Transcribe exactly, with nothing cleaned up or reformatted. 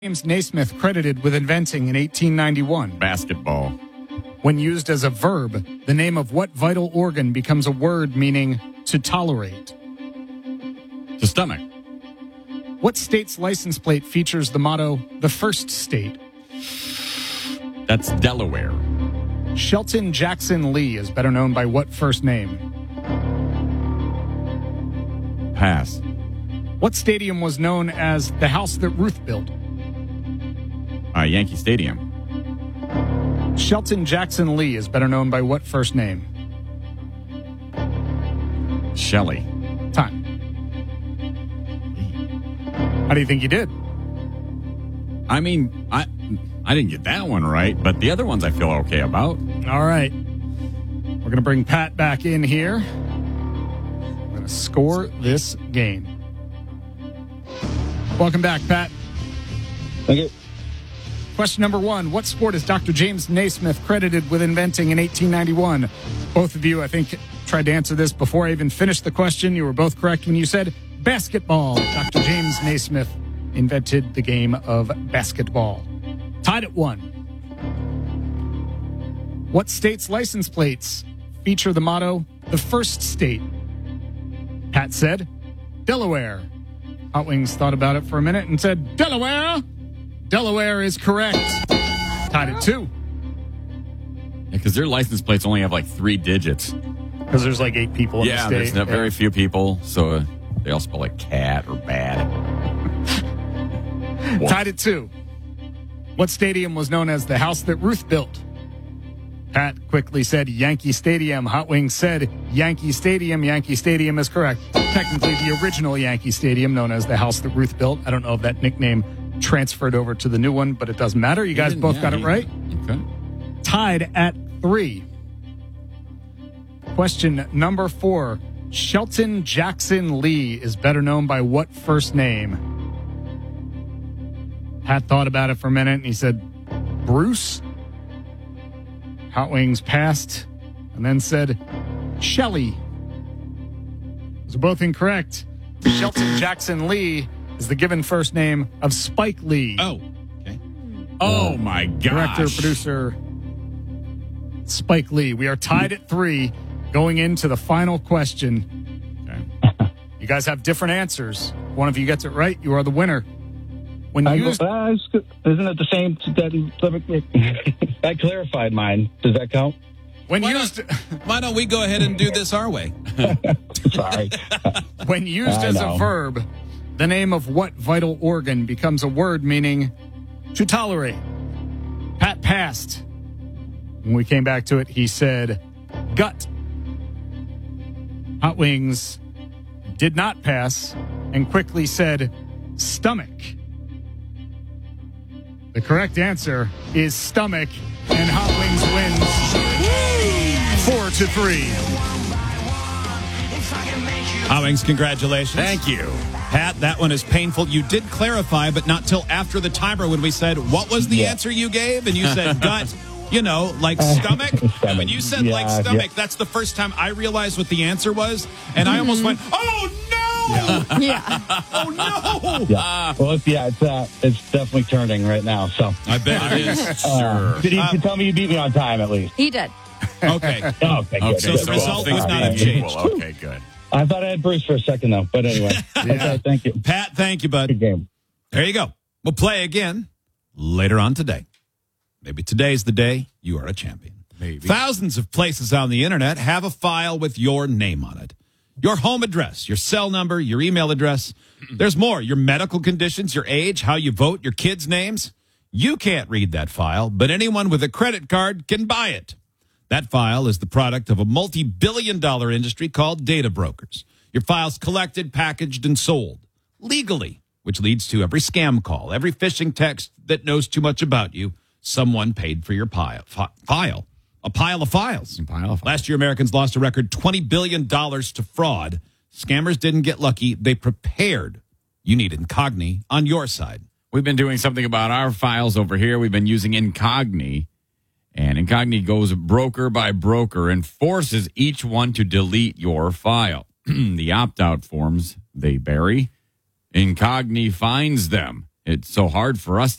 James Naismith credited with inventing in eighteen ninety-one? Basketball. When used as a verb, the name of what vital organ becomes a word meaning to tolerate? The stomach. What state's license plate features the motto, the first state? That's Delaware. Shelton Jackson Lee is better known by what first name? Pass. What stadium was known as the house that Ruth built? Uh, Yankee Stadium. Shelton Jackson Lee is better known by what first name? Shelley. Time. How do you think you did? I mean, I I didn't get that one right, but the other ones I feel okay about. All right. We're going to bring Pat back in here. We're going to score this game. Welcome back, Pat. Thank you. Question number one. What sport is Doctor James Naismith credited with inventing in eighteen ninety-one? Both of you, I think, tried to answer this before I even finished the question. You were both correct when you said basketball. Doctor James Naismith invented the game of basketball. Tied at one. What state's license plates feature the motto, the first state? Pat said, Delaware. Hot Wings thought about it for a minute and said, Delaware. Delaware is correct. Tied at two. Yeah, because their license plates only have like three digits. Because there's like eight people in Yeah, the state. there's not very few people, so uh, they all spell like cat or bad. Tied at two. What stadium was known as the house that Ruth built? Pat quickly said Yankee Stadium. Hot Wings said Yankee Stadium. Yankee Stadium is correct. Technically, the original Yankee Stadium, known as the house that Ruth built. I don't know if that nickname transferred over to the new one, but it doesn't matter. You guys both yeah, got it he- right. Okay. Tied at three. Question number four. Shelton Jackson Lee is better known by what first name? Pat thought about it for a minute and he said, Bruce. Hot Wings passed and then said, Shelley. Those are both incorrect. Shelton Jackson Lee is the given first name of Spike Lee. Oh, okay. Oh, my gosh. Director, producer, Spike Lee. We are tied at three going into the final question. Okay. You guys have different answers. If one of you gets it right, you are the winner. When I, used, uh, isn't it the same? That, I clarified mine. Does that count? when Why used, Why don't we go ahead and do this our way? Sorry. when used I as know. a verb, the name of what vital organ becomes a word meaning to tolerate? Pat passed. When we came back to it, he said gut. Hot Wings did not pass and quickly said stomach. The correct answer is stomach, and Hot Wings wins four to three. Hot Wings, congratulations. Thank you. Pat, that one is painful. You did clarify, but not till after the timer when we said, what was the Yeah. answer you gave? And you said gut, you know, like stomach. Stomach. When you said Yeah, like stomach, yeah. that's the first time I realized what the answer was. And I almost went, oh, no! Yeah. Oh, no! Yeah. Well, it's, yeah, it's uh, it's definitely turning right now. So, I bet it is. uh, did he Uh, tell me you beat me on time at least? He did. Okay. Oh, okay, good. Okay, so good. the result All was not right. changed. Well, okay, good. I thought I had Bruce for a second though, but anyway. Okay, thank you. Pat, thank you, Good bud. game. There you go. We'll play again later on today. Maybe today's the day you are a champion. Maybe. Thousands of places on the internet have a file with your name on it. Your home address, your cell number, your email address. There's more. Your medical conditions, your age, how you vote, your kids' names. You can't read that file, but anyone with a credit card can buy it. That file is the product of a multi-billion dollar industry called data brokers. Your file's collected, packaged, and sold legally, which leads to every scam call, every phishing text that knows too much about you. Someone paid for your pile. Fi- file. A pile of files. A pile of files. Last year, Americans lost a record twenty billion dollars to fraud. Scammers didn't get lucky. They prepared. You need Incogni on your side. We've been doing something about our files over here. We've been using Incogni. And Incogni goes broker by broker and forces each one to delete your file. The opt-out forms they bury, Incogni finds them. It's so hard for us